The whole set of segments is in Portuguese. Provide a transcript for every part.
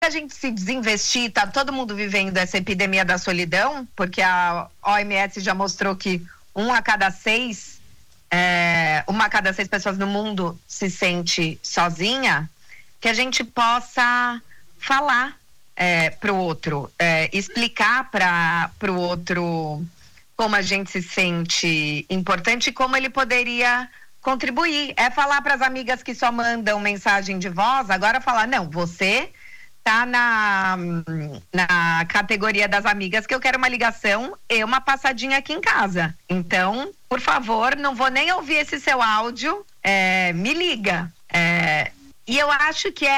a gente se desinvestir, tá todo mundo vivendo essa epidemia da solidão, porque a OMS já mostrou que uma a cada seis pessoas no mundo se sente sozinha, que a gente possa falar pro outro, explicar pro outro como a gente se sente importante e como ele poderia contribuir. É falar para as amigas que só mandam mensagem de voz, agora falar, não, você tá na categoria das amigas que eu quero uma ligação e uma passadinha aqui em casa. Então, por favor, não vou nem ouvir esse seu áudio, me liga. E eu acho que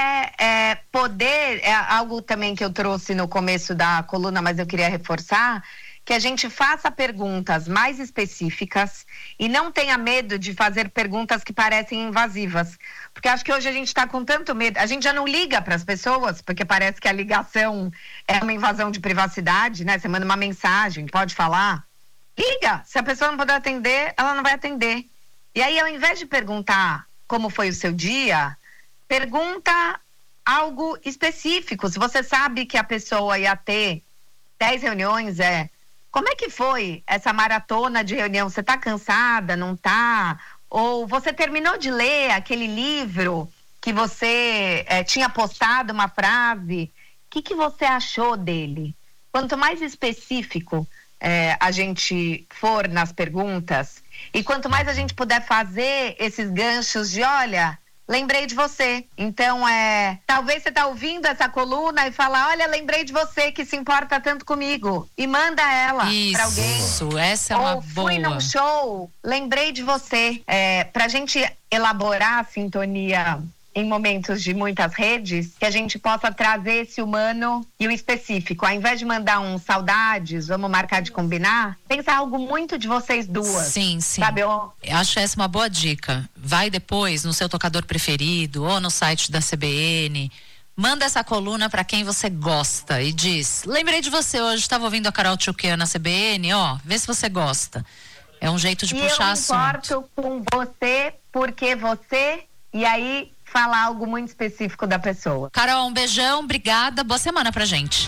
poder, algo também que eu trouxe no começo da coluna, mas eu queria reforçar, que a gente faça perguntas mais específicas e não tenha medo de fazer perguntas que parecem invasivas. Porque acho que hoje a gente está com tanto medo, a gente já não liga para as pessoas, porque parece que a ligação é uma invasão de privacidade, né? Você manda uma mensagem, pode falar, liga, se a pessoa não puder atender, ela não vai atender. E aí, ao invés de perguntar como foi o seu dia, pergunta algo específico. Se você sabe que a pessoa ia ter 10 reuniões, como é que foi essa maratona de reunião? Você está cansada, não está? Ou você terminou de ler aquele livro que você tinha postado uma frase? O que você achou dele? Quanto mais específico a gente for nas perguntas e quanto mais a gente puder fazer esses ganchos de, olha, lembrei de você. Então, talvez você tá ouvindo essa coluna e fala, olha, lembrei de você que se importa tanto comigo. E manda ela pra alguém. Isso, essa é uma boa. Fui num show, lembrei de você. Pra gente elaborar a sintonia em momentos de muitas redes, que a gente possa trazer esse humano e o específico. Ao invés de mandar um saudades, vamos marcar de combinar, pensa algo muito de vocês duas. Sim. Sabe? Eu acho essa uma boa dica. Vai depois no seu tocador preferido ou no site da CBN. Manda essa coluna para quem você gosta e diz, lembrei de você hoje, estava ouvindo a Carol Tchuquia na CBN, vê se você gosta. É um jeito de puxar assunto. Eu importo com você, porque você, e aí falar algo muito específico da pessoa. Carol, um beijão, obrigada, boa semana pra gente.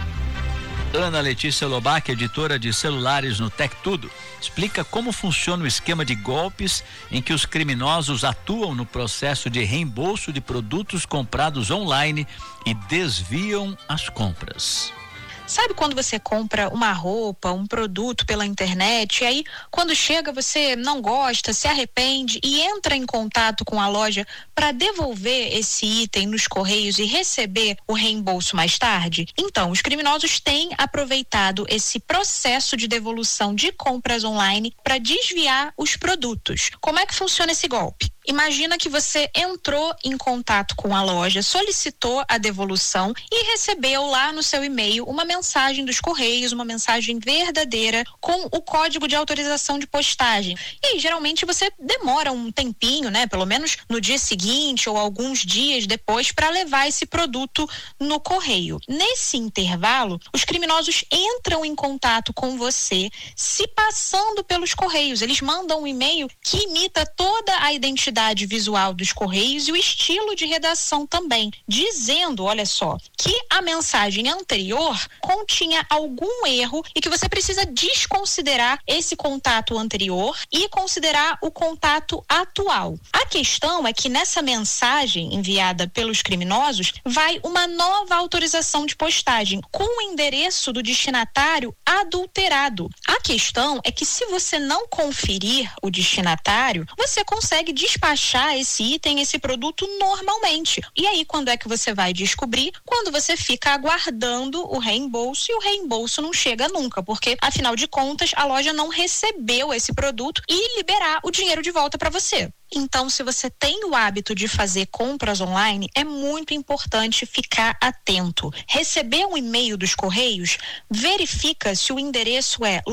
Ana Letícia Lobac, editora de celulares no Tec Tudo, explica como funciona o esquema de golpes em que os criminosos atuam no processo de reembolso de produtos comprados online e desviam as compras. Sabe quando você compra uma roupa, um produto pela internet, e aí quando chega você não gosta, se arrepende e entra em contato com a loja para devolver esse item nos correios e receber o reembolso mais tarde? Então, os criminosos têm aproveitado esse processo de devolução de compras online para desviar os produtos. Como é que funciona esse golpe? Imagina que você entrou em contato com a loja, solicitou a devolução e recebeu lá no seu e-mail uma mensagem dos Correios, uma mensagem verdadeira com o código de autorização de postagem. E aí, geralmente você demora um tempinho, né? Pelo menos no dia seguinte ou alguns dias depois para levar esse produto no correio. Nesse intervalo, os criminosos entram em contato com você se passando pelos Correios. Eles mandam um e-mail que imita toda a identidade visual dos Correios e o estilo de redação também, dizendo, olha só, que a mensagem anterior continha algum erro e que você precisa desconsiderar esse contato anterior e considerar o contato atual. A questão é que nessa mensagem enviada pelos criminosos vai uma nova autorização de postagem com o endereço do destinatário adulterado. A questão é que se você não conferir o destinatário, você consegue despachar esse item, esse produto normalmente. E aí, quando é que você vai descobrir? Quando você fica aguardando o reembolso e o reembolso não chega nunca, porque, afinal de contas, a loja não recebeu esse produto e liberar o dinheiro de volta para você. Então, se você tem o hábito de fazer compras online, é muito importante ficar atento. Receber um e-mail dos Correios, verifica se o endereço é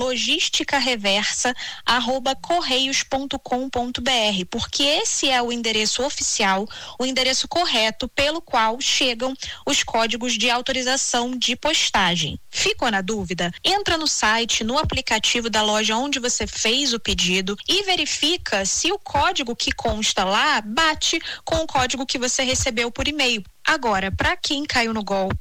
logisticareversa@correios.com.br, porque esse é o endereço oficial, o endereço correto pelo qual chegam os códigos de autorização de postagem. Ficou na dúvida? Entra no site, no aplicativo da loja onde você fez o pedido e verifica se o código que consta lá bate com o código que você recebeu por e-mail. Agora, para quem caiu no golpe